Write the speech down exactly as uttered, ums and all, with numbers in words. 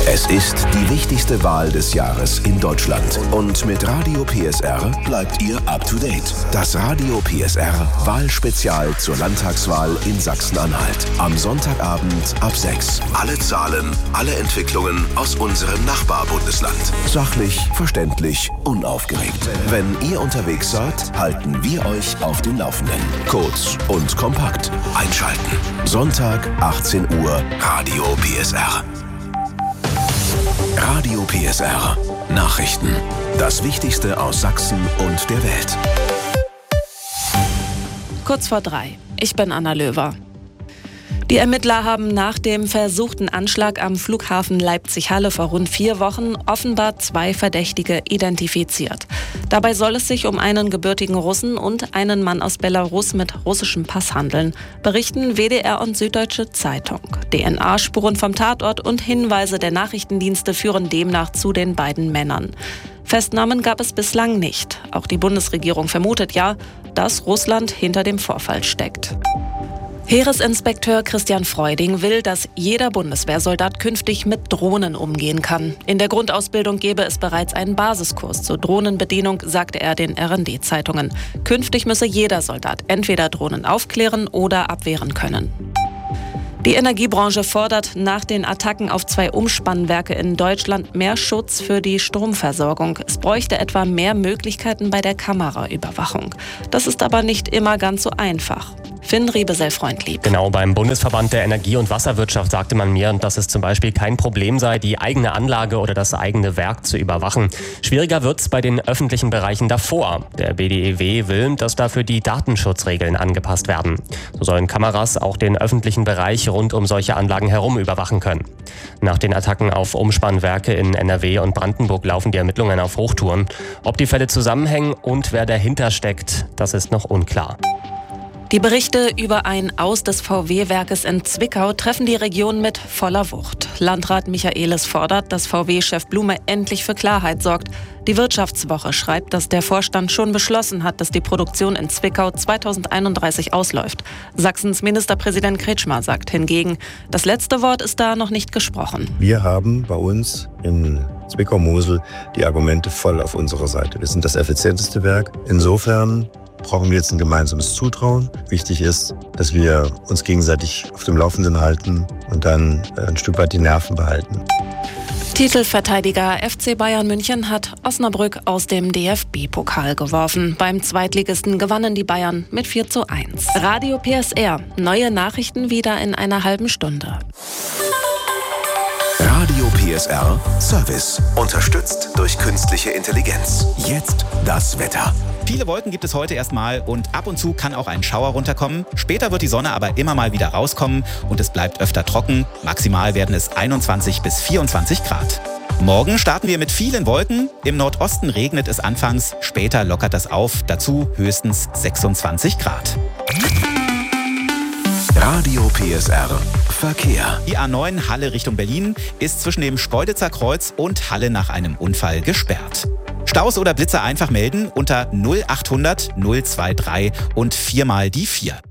Es ist die wichtigste Wahl des Jahres in Deutschland. Und mit Radio P S R bleibt ihr up to date. Das Radio P S R Wahlspezial zur Landtagswahl in Sachsen-Anhalt. Am Sonntagabend ab sechs. Alle Zahlen, alle Entwicklungen aus unserem Nachbarbundesland. Sachlich, verständlich, unaufgeregt. Wenn ihr unterwegs seid, halten wir euch auf dem Laufenden. Kurz und kompakt. Einschalten. Sonntag, achtzehn Uhr, Radio P S R. Radio P S R. Nachrichten. Das Wichtigste aus Sachsen und der Welt. Kurz vor drei. Ich bin Anna Löwer. Die Ermittler haben nach dem versuchten Anschlag am Flughafen Leipzig-Halle vor rund vier Wochen offenbar zwei Verdächtige identifiziert. Dabei soll es sich um einen gebürtigen Russen und einen Mann aus Belarus mit russischem Pass handeln, berichten W D R und Süddeutsche Zeitung. D N A-Spuren vom Tatort und Hinweise der Nachrichtendienste führen demnach zu den beiden Männern. Festnahmen gab es bislang nicht. Auch die Bundesregierung vermutet ja, dass Russland hinter dem Vorfall steckt. Heeresinspekteur Christian Freuding will, dass jeder Bundeswehrsoldat künftig mit Drohnen umgehen kann. In der Grundausbildung gebe es bereits einen Basiskurs zur Drohnenbedienung, sagte er den R N D-Zeitungen. Künftig müsse jeder Soldat entweder Drohnen aufklären oder abwehren können. Die Energiebranche fordert nach den Attacken auf zwei Umspannwerke in Deutschland mehr Schutz für die Stromversorgung. Es bräuchte etwa mehr Möglichkeiten bei der Kameraüberwachung. Das ist aber nicht immer ganz so einfach. Finn Riebesell-Freundlieb. Genau, beim Bundesverband der Energie- und Wasserwirtschaft sagte man mir, dass es zum Beispiel kein Problem sei, die eigene Anlage oder das eigene Werk zu überwachen. Schwieriger wird's bei den öffentlichen Bereichen davor. Der B D E W will, dass dafür die Datenschutzregeln angepasst werden. So sollen Kameras auch den öffentlichen Bereich rund um solche Anlagen herum überwachen können. Nach den Attacken auf Umspannwerke in N R W und Brandenburg laufen die Ermittlungen auf Hochtouren. Ob die Fälle zusammenhängen und wer dahinter steckt, das ist noch unklar. Die Berichte über ein Aus des V W-Werkes in Zwickau treffen die Region mit voller Wucht. Landrat Michaelis fordert, dass V W-Chef Blume endlich für Klarheit sorgt. Die Wirtschaftswoche schreibt, dass der Vorstand schon beschlossen hat, dass die Produktion in Zwickau zweitausendeinunddreißig ausläuft. Sachsens Ministerpräsident Kretschmer sagt hingegen, das letzte Wort ist da noch nicht gesprochen. Wir haben bei uns in Zwickau-Mosel die Argumente voll auf unserer Seite. Wir sind das effizienteste Werk. Insofern brauchen wir jetzt ein gemeinsames Zutrauen. Wichtig ist, dass wir uns gegenseitig auf dem Laufenden halten und dann ein Stück weit die Nerven behalten. Titelverteidiger F C Bayern München hat Osnabrück aus dem D F B-Pokal geworfen. Beim Zweitligisten gewannen die Bayern mit vier zu eins. Radio P S R. Neue Nachrichten wieder in einer halben Stunde. Radio P S R Service. Unterstützt durch künstliche Intelligenz. Jetzt das Wetter. Viele Wolken gibt es heute erstmal und ab und zu kann auch ein Schauer runterkommen. Später wird die Sonne aber immer mal wieder rauskommen und es bleibt öfter trocken. Maximal werden es einundzwanzig bis vierundzwanzig Grad. Morgen starten wir mit vielen Wolken. Im Nordosten regnet es anfangs, später lockert das auf. Dazu höchstens sechsundzwanzig Grad. Radio P S R Verkehr. Die A neun Halle Richtung Berlin ist zwischen dem Schkeuditzer Kreuz und Halle nach einem Unfall gesperrt. Staus oder Blitzer einfach melden unter null achthundert null drei drei und viermal die vier.